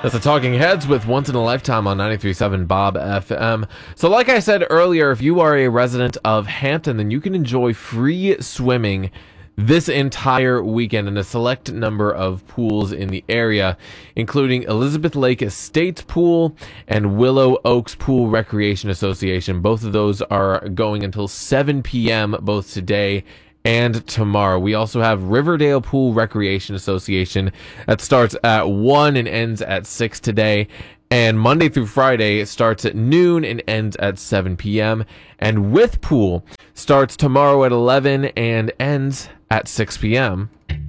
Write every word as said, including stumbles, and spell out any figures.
That's the Talking Heads with Once in a Lifetime on ninety-three point seven Bob F M. So like I said earlier, if you are a resident of Hampton, then you can enjoy free swimming this entire weekend in a select number of pools in the area, including Elizabeth Lake Estates Pool and Willow Oaks Pool Recreation Association. Both of those are going until seven p.m. both today and tomorrow. We also have Riverdale Pool Recreation Association that starts at one and ends at six today. And Monday through Friday it starts at noon and ends at seven p.m. And With Pool starts tomorrow at eleven and ends at six p.m.